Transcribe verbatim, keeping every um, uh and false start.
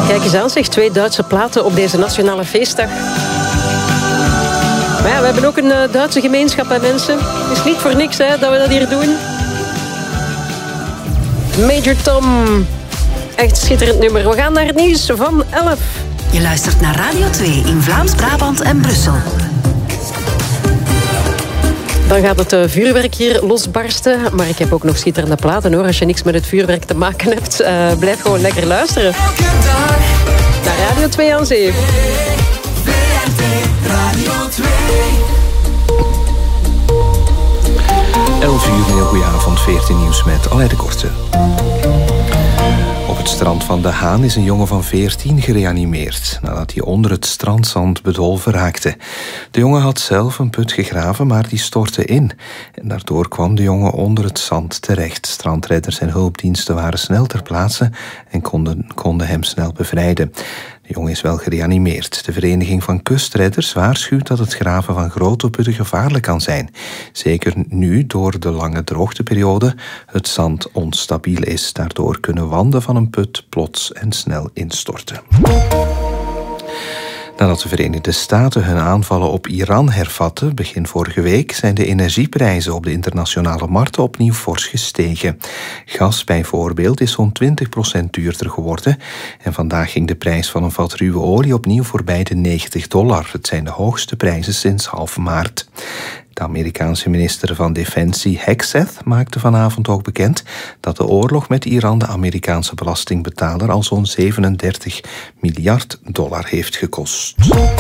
Kijk eens aan, zeg, twee Duitse platen op deze nationale feestdag. Maar ja, we hebben ook een uh, Duitse gemeenschap, hè, mensen. Het is niet voor niks hè, dat we dat hier doen. Major Tom. Echt schitterend nummer. We gaan naar het nieuws van elf. Je luistert naar Radio twee in Vlaams-Brabant en Brussel. Dan gaat het uh, vuurwerk hier losbarsten. Maar ik heb ook nog schitterende platen, hoor. Als je niks met het vuurwerk te maken hebt, uh, blijf gewoon lekker luisteren. Elke dag naar Radio twee aan Zee. V R T Radio twee. elf uur, een heel goede avond, veertien nieuws met Aleid de Korte. Op het strand van De Haan is een jongen van veertien gereanimeerd nadat hij onder het strandzand bedolven raakte. De jongen had zelf een put gegraven, maar die stortte in. En daardoor kwam de jongen onder het zand terecht. Strandredders en hulpdiensten waren snel ter plaatse en konden, konden hem snel bevrijden. De jongen is wel gereanimeerd. De Vereniging van Kustredders waarschuwt dat het graven van grote putten gevaarlijk kan zijn. Zeker nu, door de lange droogteperiode, het zand onstabiel is. Daardoor kunnen wanden van een put plots en snel instorten. Nadat de Verenigde Staten hun aanvallen op Iran hervatten begin vorige week, zijn de energieprijzen op de internationale markten opnieuw fors gestegen. Gas bijvoorbeeld is zo'n twintig procent duurder geworden en vandaag ging de prijs van een vat ruwe olie opnieuw voorbij de negentig dollar. Het zijn de hoogste prijzen sinds half maart. De Amerikaanse minister van Defensie Hegseth maakte vanavond ook bekend dat de oorlog met Iran de Amerikaanse belastingbetaler al zo'n zevenendertig miljard dollar heeft gekost.